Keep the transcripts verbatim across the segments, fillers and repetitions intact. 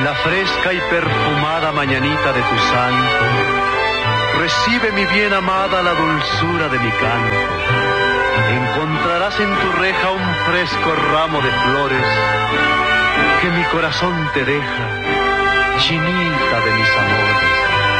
la fresca y perfumada mañanita de tu santo. Recibe, mi bien amada, la dulzura de mi canto. Encontrarás en tu reja un fresco ramo de flores que mi corazón te deja, chinita de mis amores.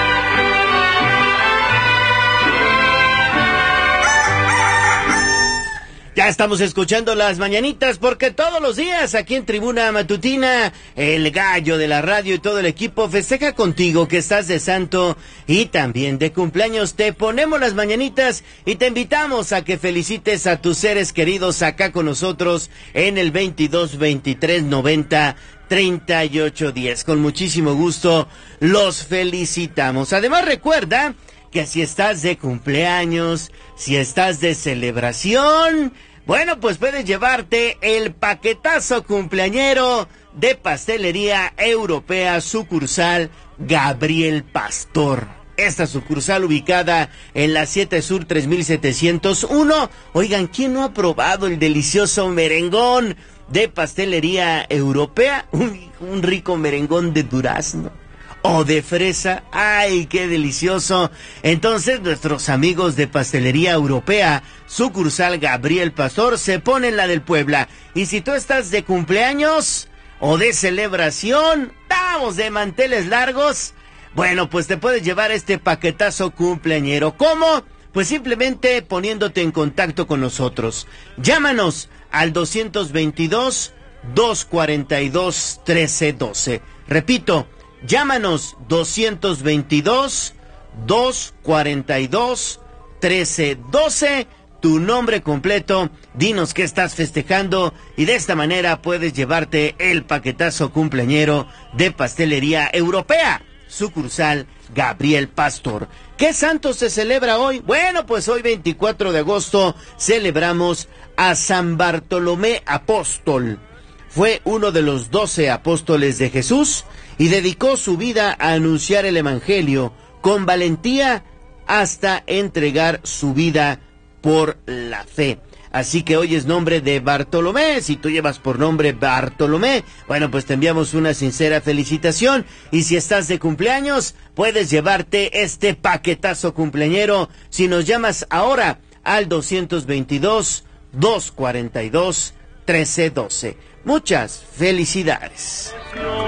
Ya estamos escuchando las mañanitas porque todos los días aquí en Tribuna Matutina, el gallo de la radio y todo el equipo festeja contigo que estás de santo y también de cumpleaños. Te ponemos las mañanitas y te invitamos a que felicites a tus seres queridos acá con nosotros en el veintidós veintitrés noventa treinta y ocho diez. Con muchísimo gusto los felicitamos. Además recuerda que si estás de cumpleaños, si estás de celebración, bueno, pues puedes llevarte el paquetazo cumpleañero de Pastelería Europea, sucursal Gabriel Pastor. Esta sucursal ubicada en la siete Sur tres mil setecientos uno. Oigan, ¿quién no ha probado el delicioso merengón de Pastelería Europea? Un, un rico merengón de durazno o de fresa. ¡Ay, qué delicioso! Entonces, nuestros amigos de Pastelería Europea, sucursal Gabriel Pastor, se ponen la del Puebla. Y si tú estás de cumpleaños o de celebración, ¡vamos de manteles largos! Bueno, pues te puedes llevar este paquetazo cumpleañero. ¿Cómo? Pues simplemente poniéndote en contacto con nosotros. Llámanos al doscientos veintidós, doscientos cuarenta y dos, trece doce. Repito, llámanos doscientos veintidós, doscientos cuarenta y dos, trece doce, tu nombre completo, dinos qué estás festejando y de esta manera puedes llevarte el paquetazo cumpleañero de Pastelería Europea, sucursal Gabriel Pastor. ¿Qué santo se celebra hoy? Bueno, pues hoy veinticuatro de agosto celebramos a San Bartolomé Apóstol. Fue uno de los doce apóstoles de Jesús y dedicó su vida a anunciar el evangelio con valentía hasta entregar su vida por la fe. Así que hoy es nombre de Bartolomé. Si tú llevas por nombre Bartolomé, bueno, pues te enviamos una sincera felicitación. Y si estás de cumpleaños, puedes llevarte este paquetazo cumpleañero si nos llamas ahora al doscientos veintidós, doscientos cuarenta y dos, trece doce. Muchas felicidades.